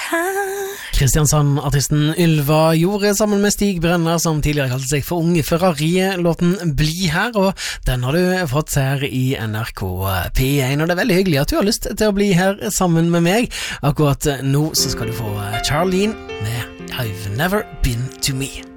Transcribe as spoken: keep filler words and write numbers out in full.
her. Kristiansand-artisten Ylva gjorde sammen med Stig Brenner, som tidligere kalte seg for Unge Ferrari, låten Bli her, og den har du fått her i N R K P én, og det er veldig hyggelig at du har lyst til å bli her sammen med meg. Akkurat nå så skal du få Charlene med I've Never Been To Me.